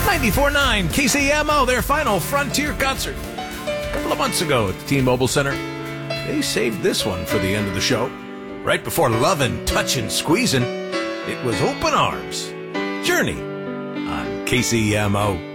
94.9 KCMO, their final Frontier concert. A couple of months ago at the T-Mobile Center. They saved this one for the end of the show. Right before Lovin', Touchin', Squeezin', it was Open Arms. Journey on KCMO.